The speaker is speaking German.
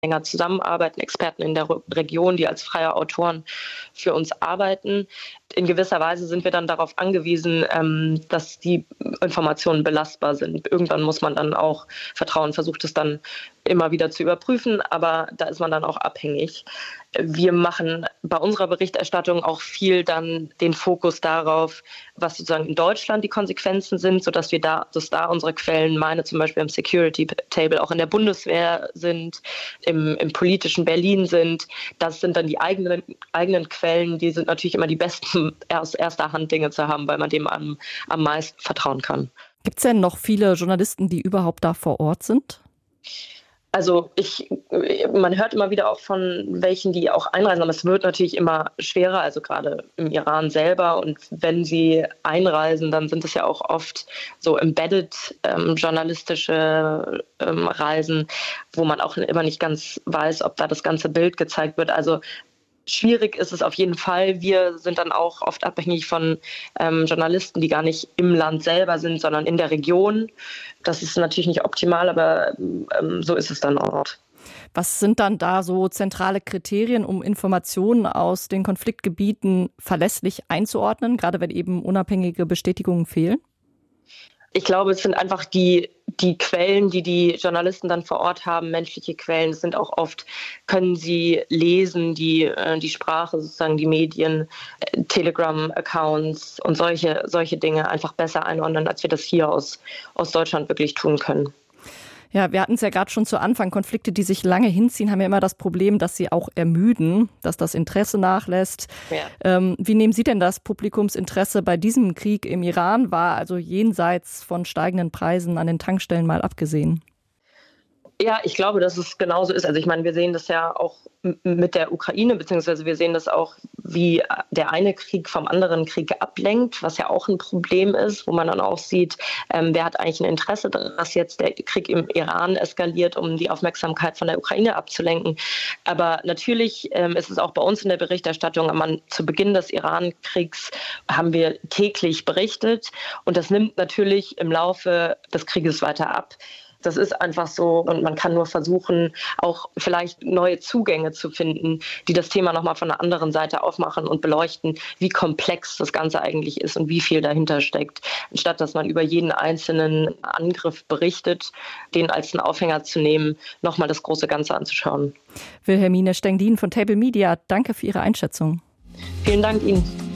enger zusammenarbeiten, Experten in der Region, die als freie Autoren für uns arbeiten. In gewisser Weise sind wir dann darauf angewiesen, dass die Informationen belastbar sind. Irgendwann muss man dann auch vertrauen, versucht es dann immer wieder zu überprüfen, aber da ist man dann auch abhängig. Wir machen bei unserer Berichterstattung auch viel dann den Fokus darauf, was sozusagen in Deutschland die Konsequenzen sind, sodass dass da unsere Quellen, meine zum Beispiel im Security Table, auch in der Bundeswehr sind, im politischen Berlin sind. Das sind dann die eigenen Quellen, die sind natürlich immer die besten aus erster Hand Dinge zu haben, weil man dem am meisten vertrauen kann. Gibt es denn noch viele Journalisten, die überhaupt da vor Ort sind? Also man hört immer wieder auch von welchen, die auch einreisen, aber es wird natürlich immer schwerer, also gerade im Iran selber. Und wenn sie einreisen, dann sind es ja auch oft so embedded journalistische Reisen, wo man auch immer nicht ganz weiß, ob da das ganze Bild gezeigt wird. Also schwierig ist es auf jeden Fall. Wir sind dann auch oft abhängig von Journalisten, die gar nicht im Land selber sind, sondern in der Region. Das ist natürlich nicht optimal, aber so ist es dann auch. Was sind dann da so zentrale Kriterien, um Informationen aus den Konfliktgebieten verlässlich einzuordnen, gerade wenn eben unabhängige Bestätigungen fehlen? Ich glaube, es sind einfach die Quellen, die Journalisten dann vor Ort haben, menschliche Quellen. Es sind auch oft, können sie lesen, die Sprache, sozusagen die Medien, Telegram-Accounts und solche Dinge einfach besser einordnen, als wir das hier aus Deutschland wirklich tun können. Ja, wir hatten es ja gerade schon zu Anfang. Konflikte, die sich lange hinziehen, haben ja immer das Problem, dass sie auch ermüden, dass das Interesse nachlässt. Ja. Wie nehmen Sie denn das Publikumsinteresse bei diesem Krieg im Iran wahr, also jenseits von steigenden Preisen an den Tankstellen mal abgesehen? Ja, ich glaube, dass es genauso ist. Also ich meine, wir sehen das ja auch mit der Ukraine, beziehungsweise wir sehen das auch, wie der eine Krieg vom anderen Krieg ablenkt, was ja auch ein Problem ist, wo man dann auch sieht, wer hat eigentlich ein Interesse daran, dass jetzt der Krieg im Iran eskaliert, um die Aufmerksamkeit von der Ukraine abzulenken. Aber natürlich ist es auch bei uns in der Berichterstattung, zu Beginn des Iran-Kriegs haben wir täglich berichtet und das nimmt natürlich im Laufe des Krieges weiter ab. Das ist einfach so und man kann nur versuchen, auch vielleicht neue Zugänge zu finden, die das Thema nochmal von einer anderen Seite aufmachen und beleuchten, wie komplex das Ganze eigentlich ist und wie viel dahinter steckt. Anstatt dass man über jeden einzelnen Angriff berichtet, den als einen Aufhänger zu nehmen, nochmal das große Ganze anzuschauen. Wilhelmine Stenglin von Table Media, danke für Ihre Einschätzung. Vielen Dank Ihnen.